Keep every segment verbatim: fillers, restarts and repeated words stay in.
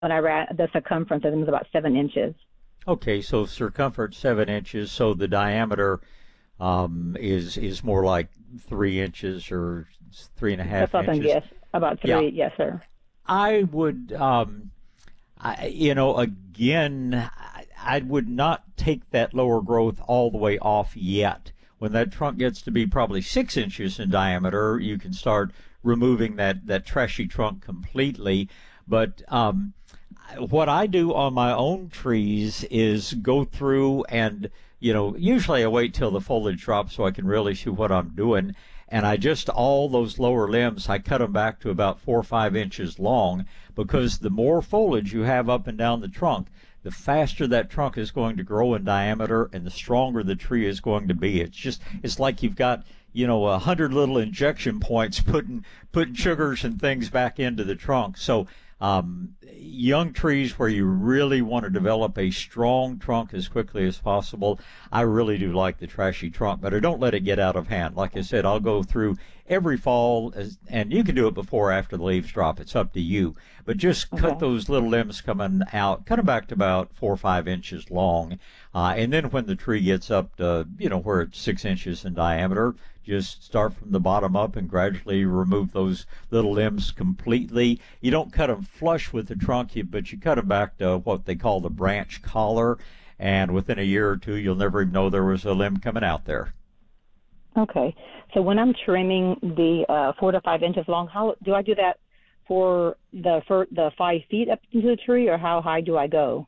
when I ran the circumference of them was about seven inches. Okay, so circumference seven inches, so the diameter um, is is more like three inches or three and a half That's inches. Yes, about three. Yeah. Yes, sir. I would, um, I, you know, again, I, I would not take that lower growth all the way off yet. When that trunk gets to be probably six inches in diameter, you can start removing that, that trashy trunk completely. But um, what I do on my own trees is go through and, you know, usually I wait till the foliage drops so I can really see what I'm doing. And I just, all those lower limbs, I cut them back to about four or five inches long, because the more foliage you have up and down the trunk, the faster that trunk is going to grow in diameter and the stronger the tree is going to be. It's just, it's like you've got, you know, a hundred little injection points putting, putting sugars and things back into the trunk. So, um, young trees where you really want to develop a strong trunk as quickly as possible, I really do like the trashy trunk, but I don't let it get out of hand. Like I said, I'll go through every fall, as, and you can do it before or after the leaves drop. It's up to you. But just cut Okay. those little limbs coming out, cut them back to about four or five inches long. Uh, and then when the tree gets up to, you know, where it's six inches in diameter, just start from the bottom up and gradually remove those little limbs completely. You don't cut them flush with the trunk, but you cut them back to what they call the branch collar. And within a year or two, you'll never even know there was a limb coming out there. Okay. So when I'm trimming the uh, four to five inches long, how do I do that for the for the five feet up into the tree, or how high do I go?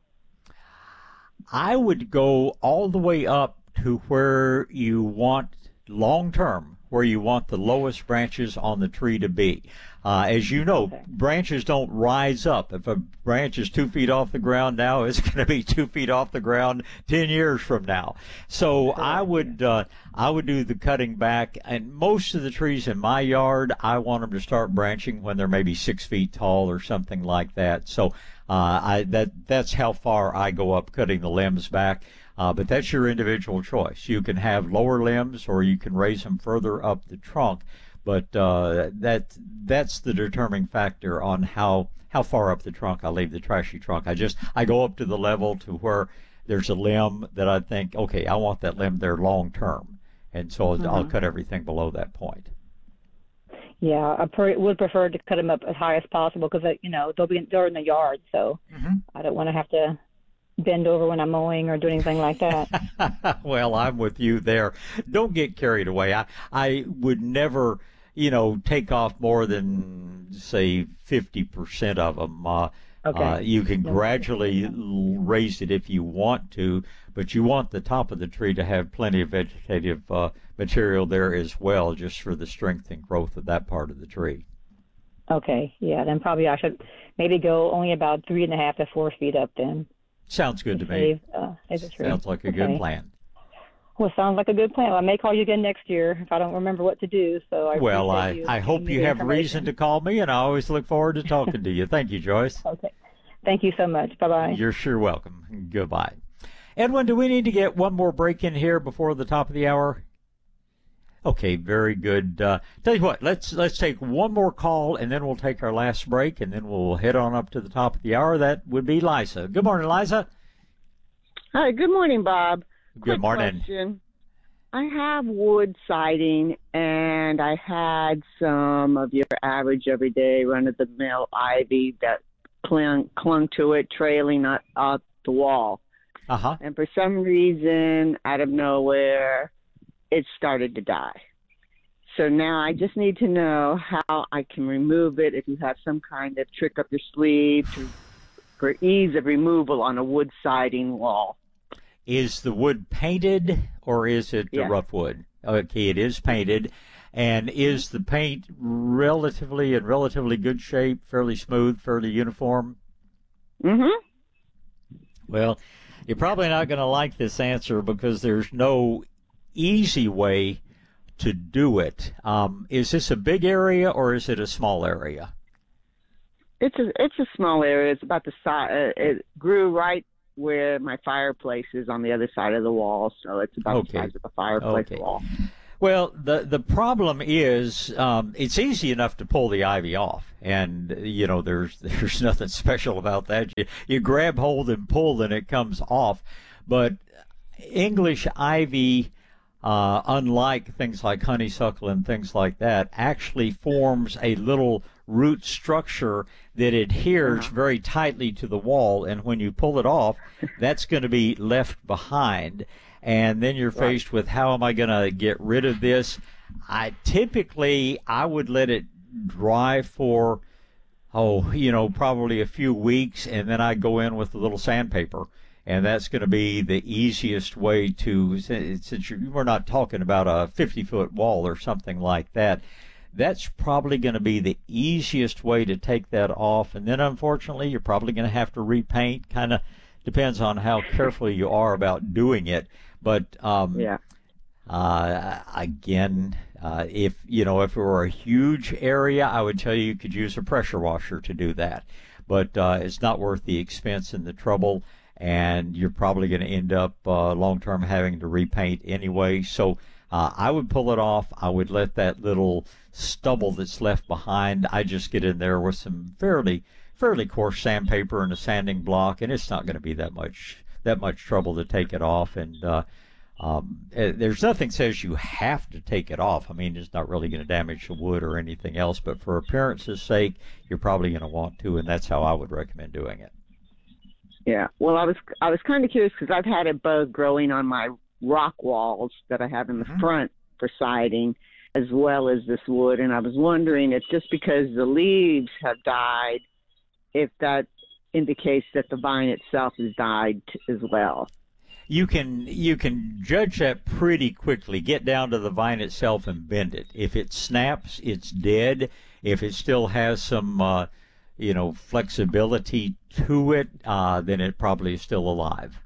I would go all the way up to where you want long term, where you want the lowest branches on the tree to be. Uh, as you know, Okay. branches don't rise up. If a branch is two feet off the ground now, it's going to be two feet off the ground ten years from now. So I would, uh, I would do the cutting back, and most of the trees in my yard, I want them to start branching when they're maybe six feet tall or something like that. So, uh, I, that, that's how far I go up cutting the limbs back. Uh, but that's your individual choice. You can have lower limbs or you can raise them further up the trunk. But uh, that that's the determining factor on how, how far up the trunk I leave the trashy trunk. I just, I go up to the level to where there's a limb that I think, okay, I want that limb there long term. And so I'll, Mhm. I'll cut everything below that point. Yeah, I pre- would prefer to cut them up as high as possible because, you know, they'll be they're in the yard, so Mm-hmm. I don't want to have to bend over when I'm mowing or do anything like that. Well, I'm with you there. Don't get carried away. I, I would never, you know, take off more than, say, fifty percent of them. Uh, Okay. uh, you can No. gradually l- raise it if you want to, but you want the top of the tree to have plenty of vegetative uh, material there as well, just for the strength and growth of that part of the tree. Okay, yeah, then probably I should maybe go only about three and a half to four feet up then. Sounds good to me. Save, uh, save the tree. Sounds like a Okay. good plan. Well, sounds like a good plan. Well, I may call you again next year if I don't remember what to do. So I Well, I, appreciate you I hope giving me you the have reason information. to call me, and I always look forward to talking to you. Thank you, Joyce. Okay. Thank you so much. Bye-bye. You're sure welcome. Goodbye. Edwin, do we need to get one more break in here before the top of the hour? Okay, very good. Uh, tell you what, let's let's take one more call, and then we'll take our last break, and then we'll head on up to the top of the hour. That would be Liza. Good morning, Liza. Hi, good morning, Bob. Good Quick morning. question. I have wood siding, and I had some of your average everyday run-of-the-mill ivy that clung, clung to it, trailing up, up the wall. Uh-huh. And for some reason, out of nowhere, it started to die. So now I just need to know how I can remove it, if you have some kind of trick up your sleeve to, for ease of removal on a wood siding wall. Is the wood painted, or is it the Yes. rough wood? Okay, it is painted. And is the paint relatively in relatively good shape, fairly smooth, fairly uniform? Mm-hmm. Well, you're probably not going to like this answer because there's no easy way to do it. Um, is this a big area or is it a small area? It's a it's a small area. It's about the size. Uh, it grew right where my fireplace is on the other side of the wall, so it's about Okay. the size of a fireplace Okay. wall. Well, the the problem is um, it's easy enough to pull the ivy off, and you know there's there's nothing special about that. You you grab hold and pull, and it comes off. But English ivy, uh, unlike things like honeysuckle and things like that, actually forms a little root structure that adheres Uh-huh. very tightly to the wall, and when you pull it off, that's going to be left behind. And then you're faced with, how am I going to get rid of this? I typically I would let it dry for oh you know probably a few weeks, and then I go in with a little sandpaper, and that's going to be the easiest way to, since you're, we're not talking about a fifty foot wall or something like that. That's probably going to be the easiest way to take that off. And then unfortunately you're probably going to have to repaint. Kind of depends on how careful you are about doing it. But um, Yeah. uh, again, uh, if you know if it were a huge area, I would tell you you could use a pressure washer to do that. But uh, it's not worth the expense and the trouble, and you're probably going to end up uh, long term having to repaint anyway. So uh, I would pull it off. I would let that little stubble that's left behind. I just get in there with some fairly fairly coarse sandpaper and a sanding block, and it's not going to be that much that much trouble to take it off. And uh, um, eh, there's nothing says you have to take it off. I mean, it's not really going to damage the wood or anything else, but for appearance's sake, you're probably going to want to, and that's how I would recommend doing it. Yeah. Well, I was I was kind of curious because I've had a bug growing on my rock walls that I have in the Mhm. front for siding, as well as this wood, and I was wondering if just because the leaves have died, if that indicates that the vine itself has died t- as well. You can you can judge that pretty quickly. Get down to the vine itself and bend it. If it snaps, it's dead. If it still has some uh, you know flexibility to it, uh, then it probably is still alive.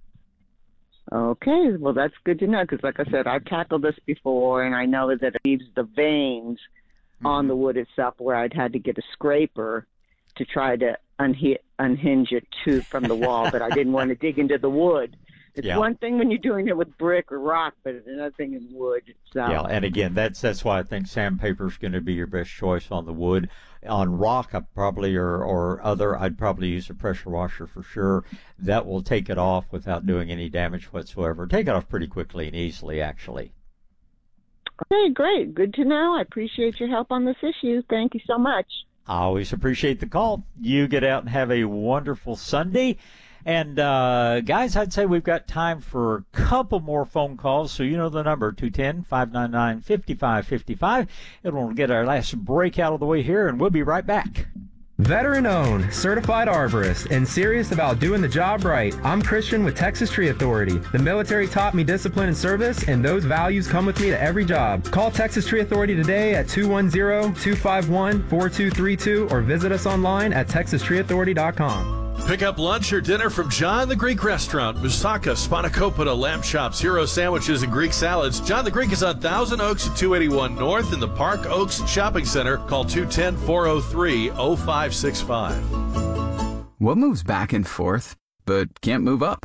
Okay, well, that's good to know because, like I said, I've tackled this before, and I know that it leaves the veins on the wood itself where I'd had to get a scraper to try to unhi- unhinge it to from the wall, but I didn't want to dig into the wood. It's Yeah. one thing when you're doing it with brick or rock, but it's another thing in wood itself. Yeah, and again, that's that's why I think sandpaper is going to be your best choice on the wood. On rock, I probably or or other, I'd probably use a pressure washer for sure. That will take it off without doing any damage whatsoever. Take it off pretty quickly and easily, actually. Okay, great. Good to know. I appreciate your help on this issue. Thank you so much. I always appreciate the call. You get out and have a wonderful Sunday. And, uh, guys, I'd say we've got time for a couple more phone calls. So you know the number, two one zero, five nine nine, five five five five. And we'll get our last break out of the way here, and we'll be right back. Veteran owned, certified arborist, and serious about doing the job right. I'm Christian with Texas Tree Authority. The military taught me discipline and service, and those values come with me to every job. Call Texas Tree Authority today at two one zero, two five one, four two three two or visit us online at texas tree authority dot com. Pick up lunch or dinner from John the Greek Restaurant, Musaka, Spanakopita, lamb chops, hero sandwiches, and Greek salads. John the Greek is on Thousand Oaks at two eighty-one North in the Park Oaks Shopping Center. Call two one zero, four oh three, oh five six five. What moves back and forth, but can't move up?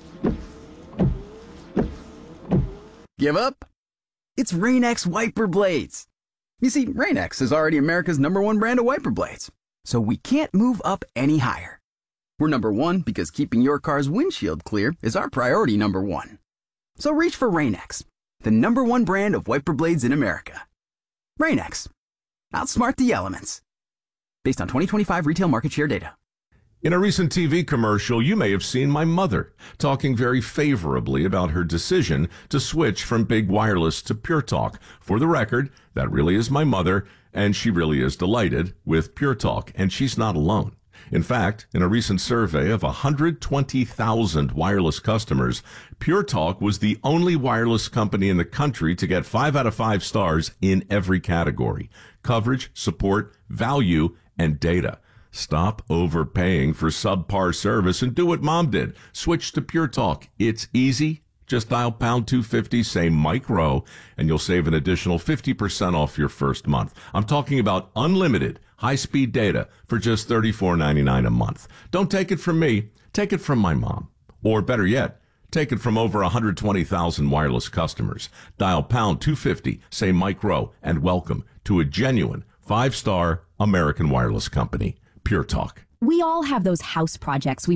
Give up? It's Rain-X wiper blades. You see, Rain-X is already America's number one brand of wiper blades, so we can't move up any higher. We're number one because keeping your car's windshield clear is our priority number one. So reach for Rain-X, the number one brand of wiper blades in America. Rain-X. Outsmart the elements. Based on twenty twenty-five retail market share data. In a recent T V commercial, you may have seen my mother talking very favorably about her decision to switch from Big Wireless to Pure Talk. For the record, that really is my mother, and she really is delighted with Pure Talk, and she's not alone. In fact, in a recent survey of one hundred twenty thousand wireless customers, Pure Talk was the only wireless company in the country to get five out of five stars in every category: coverage, support, value, and data. Stop overpaying for subpar service and do what Mom did. Switch to Pure Talk. It's easy. Just dial pound two fifty, say Mike Rowe, and you'll save an additional fifty percent off your first month. I'm talking about unlimited high-speed data for just thirty-four ninety-nine a month. Don't take it from me. Take it from my mom. Or better yet, Take it from over one hundred twenty thousand wireless customers. Dial pound two fifty, say Mike Rowe, and welcome to a genuine five-star American wireless company. Pure Talk. We all have those house projects we